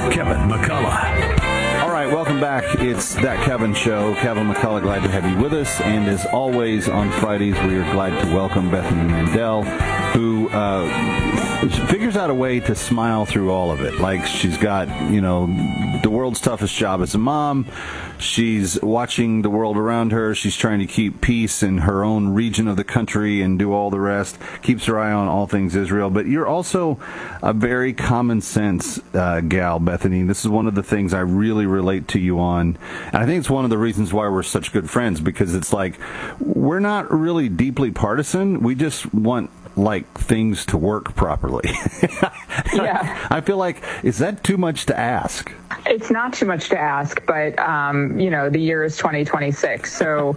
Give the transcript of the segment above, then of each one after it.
Kevin McCullough. All right, welcome back. It's That Kevin Show. Kevin McCullough, glad to have you with us. And as always, on Fridays, we are glad to welcome Bethany Mandel, who figures out a way to smile through all of it. Like, she's got, the world's toughest job as a mom. She's watching the world around her. She's trying to keep peace in her own region of the country and do all the rest. Keeps her eye on all things Israel. But you're also a very common sense gal, Bethany. This is one of the things I really relate to you on. And I think it's one of the reasons why we're such good friends, because it's like we're not really deeply partisan. We just want things to work properly. Yeah. I feel like, is that too much to ask? It's not too much to ask, but, the year is 2026. So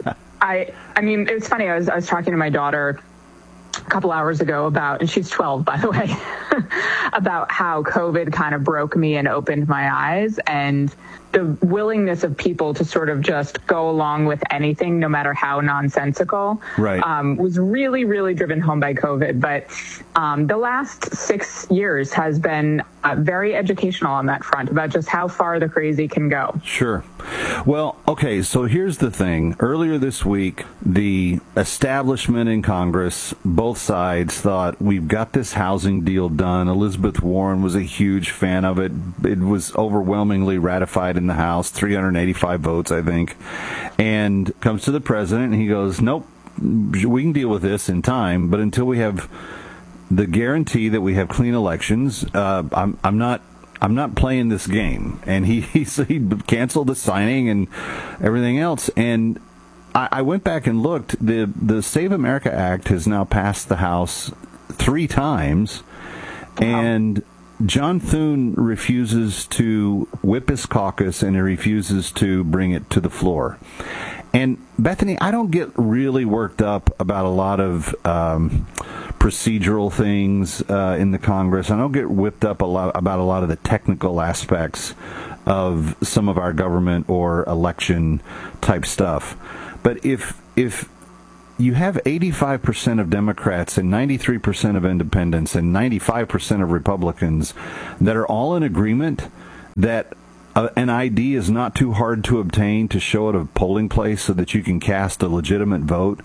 I mean, it's funny. I was talking to my daughter a couple hours ago and she's 12, by the way, about how COVID kind of broke me and opened my eyes, and the willingness of people to sort of just go along with anything, no matter how nonsensical, right. Was really, really driven home by COVID. But the last 6 years has been very educational on that front about just how far the crazy can go. Sure. Well, okay, so here's the thing. Earlier this week, the establishment in Congress, both sides, thought, we've got this housing deal done. Elizabeth Warren was a huge fan of it. It was overwhelmingly ratified in the House, 385 votes, I think. And comes to the president, and he goes, nope, we can deal with this in time, but until we have the guarantee that we have clean elections, I'm not playing this game. And he canceled the signing and everything else. And I went back and looked. The Save America Act has now passed the House 3 times. Wow. And John Thune refuses to whip his caucus, and he refuses to bring it to the floor. And Bethany, I don't get really worked up about a lot of procedural things in the Congress. I don't get whipped up about a lot of the technical aspects of some of our government or election type stuff. But if you have 85% of Democrats and 93% of independents and 95% of Republicans that are all in agreement that an ID is not too hard to obtain to show at a polling place so that you can cast a legitimate vote.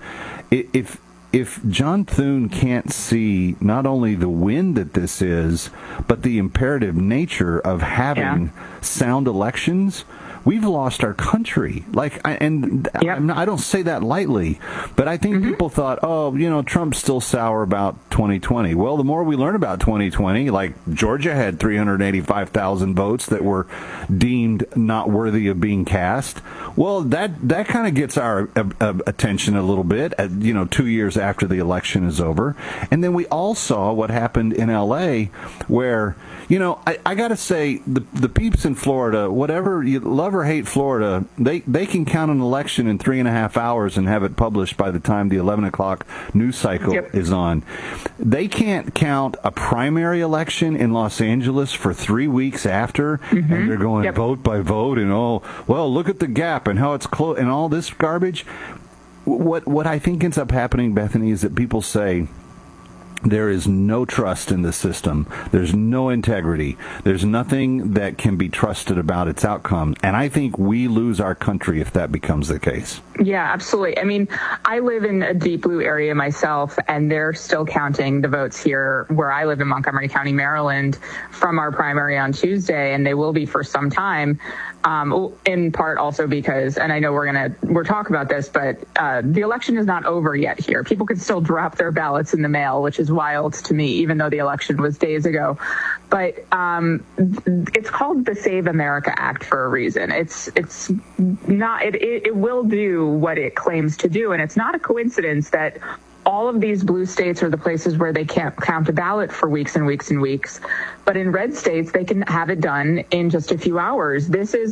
If John Thune can't see not only the win that this is, but the imperative nature of having sound elections, we've lost our country. I don't say that lightly, but I think people thought, Trump's still sour about 2020. Well, the more we learn about 2020, like Georgia had 385,000 votes that were deemed not worthy of being cast. Well, that kind of gets our attention a little bit, 2 years after the election is over. And then we all saw what happened in L.A., where, I got to say, the peeps in Florida, whatever you love or hate Florida, they can count an election in 3.5 hours and have it published by the time the 11 o'clock news cycle is on. They can't count a primary election in Los Angeles for 3 weeks after, and they're going vote by vote, and look at the gap and how it's close and all this garbage. What I think ends up happening, Bethany, is that people say, there is no trust in the system. There's no integrity. There's nothing that can be trusted about its outcome. And I think we lose our country if that becomes the case. Yeah, absolutely. I mean, I live in a deep blue area myself, and they're still counting the votes here where I live in Montgomery County, Maryland, from our primary on Tuesday, and they will be for some time. In part also because, and I know we'll talk about this, but the election is not over yet here. People can still drop their ballots in the mail, which is wild to me, even though the election was days ago. But it's called the Save America Act for a reason. It's not, it will do what it claims to do. And it's not a coincidence that all of these blue states are the places where they can't count a ballot for weeks and weeks and weeks. But in red states, they can have it done in just a few hours. This is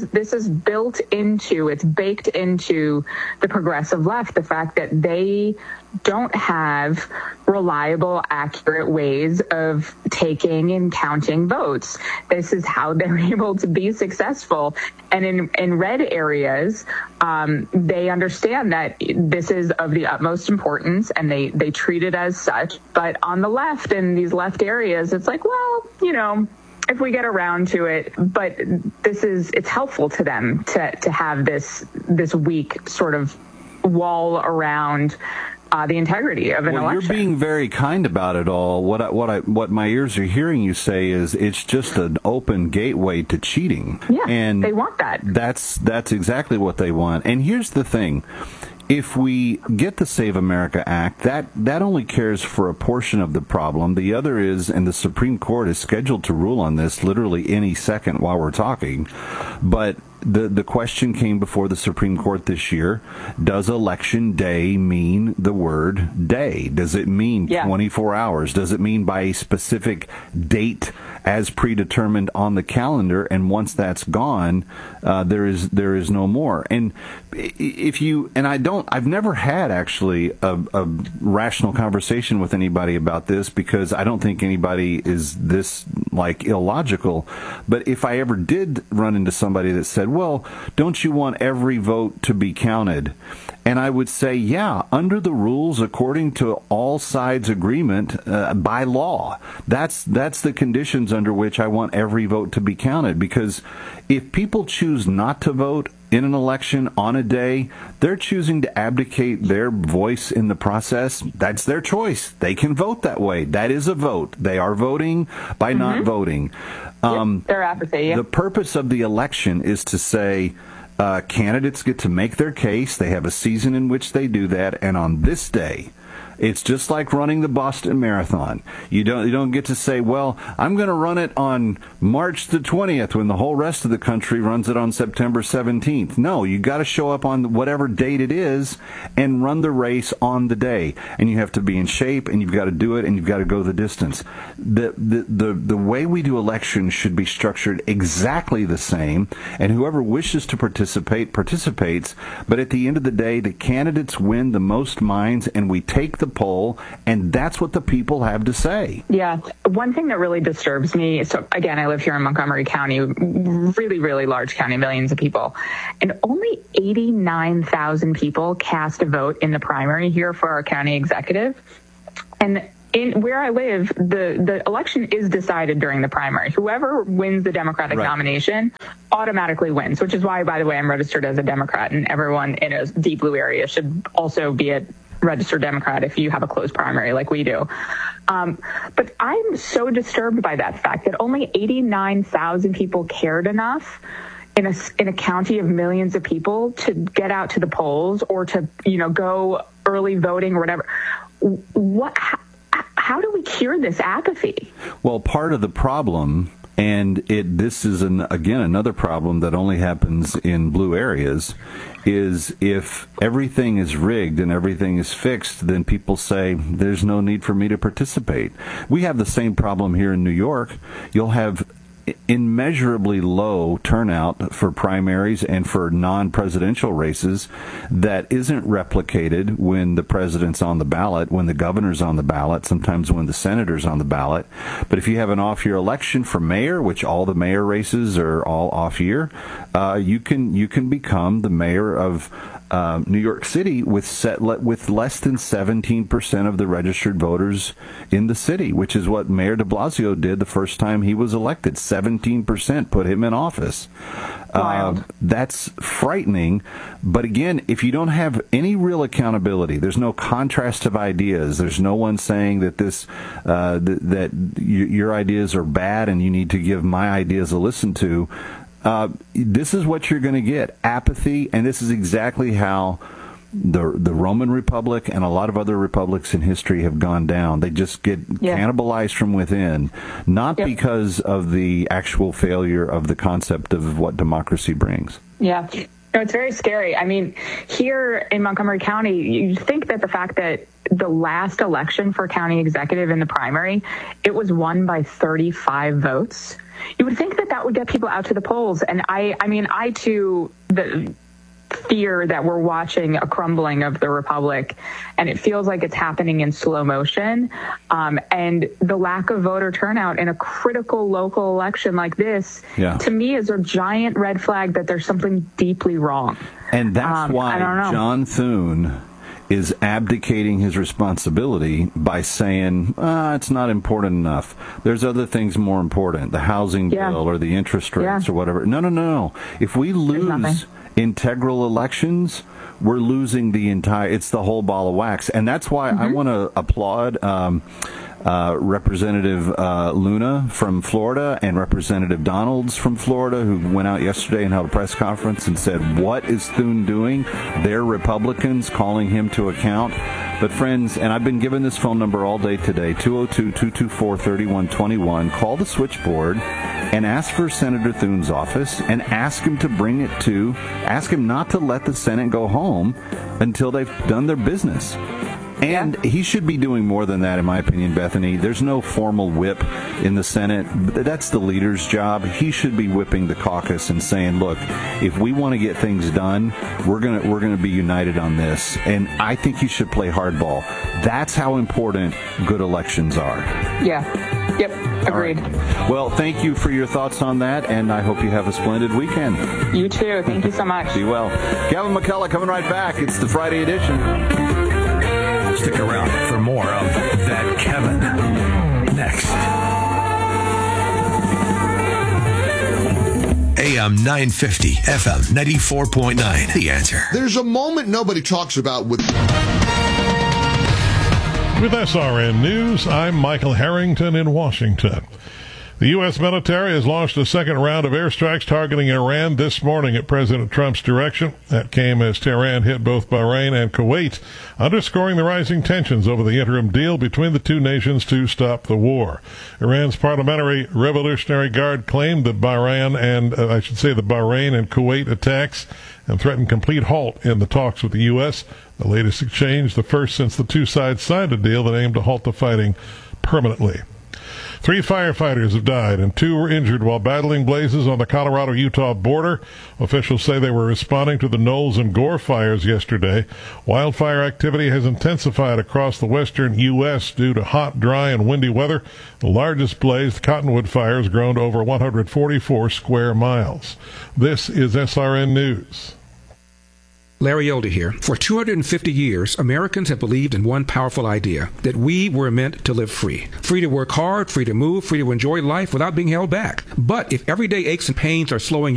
it's baked into the progressive left, the fact that they don't have reliable, accurate ways of taking and counting votes. This is how they're able to be successful. And in red areas, they understand that this is of the utmost importance, and they treat it as such. But on the left, in these left areas, it's like, well, if we get around to it. But it's helpful to them to have this weak sort of wall around the integrity of an election. You're being very kind about it all. What my ears are hearing you say is it's just an open gateway to cheating. Yeah, and they want that. That's exactly what they want. And here's the thing. If we get the Save America Act, that only cares for a portion of the problem. The other is, and the Supreme Court is scheduled to rule on this literally any second while we're talking, but the question came before the Supreme Court this year. Does election day mean the word day? Does it mean 24 hours? Does it mean by a specific date as predetermined on the calendar? And once that's gone, there is no more. And I've never had actually a rational conversation with anybody about this, because I don't think anybody is this illogical. But if I ever did run into somebody that said, well, don't you want every vote to be counted? And I would say, yeah, under the rules, according to all sides' agreement, by law, that's the conditions under which I want every vote to be counted. Because if people choose not to vote in an election on a day, they're choosing to abdicate their voice in the process. That's their choice. They can vote that way. That is a vote. They are voting by not voting. Their apathy. Yeah. The purpose of the election is to say, candidates get to make their case. They have a season in which they do that. And on this day, it's just like running the Boston Marathon. You don't get to say, well, I'm going to run it on March the 20th when the whole rest of the country runs it on September 17th. No, you got to show up on whatever date it is and run the race on the day. And you have to be in shape, and you've got to do it, and you've got to go the distance. The way we do elections should be structured exactly the same, and whoever wishes to participate participates. But at the end of the day, the candidates win the most minds, and we take the poll, and that's what the people have to say. Yeah. One thing that really disturbs me, so again, I live here in Montgomery County, really, really large county, millions of people, and only 89,000 people cast a vote in the primary here for our county executive. And in where I live, the election is decided during the primary. Whoever wins the Democratic nomination automatically wins, which is why, by the way, I'm registered as a Democrat, and everyone in a deep blue area should also be a registered Democrat if you have a closed primary like we do. But I'm so disturbed by that fact that only 89,000 people cared enough in a county of millions of people to get out to the polls or to, go early voting or whatever. How do we cure this apathy? Well, part of the problem, and this is another problem that only happens in blue areas, is if everything is rigged and everything is fixed, then people say there's no need for me to participate. We have the same problem here in New York. You'll have immeasurably low turnout for primaries and for non-presidential races that isn't replicated when the president's on the ballot, when the governor's on the ballot, sometimes when the senator's on the ballot. But if you have an off-year election for mayor, which all the mayor races are all off-year, you can become the mayor of New York City with less than 17% of the registered voters in the city, which is what Mayor de Blasio did the first time he was elected. 17% put him in office. That's frightening. But again, if you don't have any real accountability, there's no contrast of ideas. There's no one saying that that your ideas are bad and you need to give my ideas a listen to. This is what you're going to get, apathy, and this is exactly how the Roman Republic and a lot of other republics in history have gone down. They just get cannibalized from within, not because of the actual failure of the concept of what democracy brings. Yeah. No, it's very scary. I mean, here in Montgomery County, you think that the fact that the last election for county executive in the primary, it was won by 35 votes. You would think that would get people out to the polls. And I too, fear that we're watching a crumbling of the republic, and it feels like it's happening in slow motion. And the lack of voter turnout in a critical local election like this, to me, is a giant red flag that there's something deeply wrong. And that's why John Thune is abdicating his responsibility by saying, it's not important enough. There's other things more important, the housing bill or the interest rates or whatever. No. If we lose integral elections, we're losing it's the whole ball of wax. And that's why I want to applaud Representative Luna from Florida and Representative Donalds from Florida, who went out yesterday and held a press conference and said, what is Thune doing? They're Republicans calling him to account. But friends, and I've been given this phone number all day today, 202-224-3121. Call the switchboard and ask for Senator Thune's office and ask him not to let the Senate go home until they've done their business. And he should be doing more than that, in my opinion, Bethany. There's no formal whip in the Senate. That's the leader's job. He should be whipping the caucus and saying, look, if we want to get things done, we're gonna be united on this. And I think he should play hardball. That's how important good elections are. Yeah. Yep. Agreed. Right. Well, thank you for your thoughts on that, and I hope you have a splendid weekend. You too. Thank you so much. Be well. Kevin McCullough coming right back. It's the Friday edition. Stick around for more of That Kevin next. AM 950, FM 94.9. The Answer. There's a moment nobody talks about with SRN News, I'm Michael Harrington in Washington. The U.S. military has launched a second round of airstrikes targeting Iran this morning at President Trump's direction. That came as Tehran hit both Bahrain and Kuwait, underscoring the rising tensions over the interim deal between the two nations to stop the war. Iran's Parliamentary Revolutionary Guard claimed that the Bahrain and Kuwait attacks and threatened complete halt in the talks with the U.S. The latest exchange, the first since the two sides signed a deal that aimed to halt the fighting permanently. 3 firefighters have died and 2 were injured while battling blazes on the Colorado-Utah border. Officials say they were responding to the Knowles and Gore fires yesterday. Wildfire activity has intensified across the western U.S. due to hot, dry, and windy weather. The largest blaze, the Cottonwood Fire, has grown to over 144 square miles. This is SRN News. Larry Elder here. For 250 years, Americans have believed in one powerful idea, that we were meant to live free. Free to work hard, free to move, free to enjoy life without being held back. But if everyday aches and pains are slowing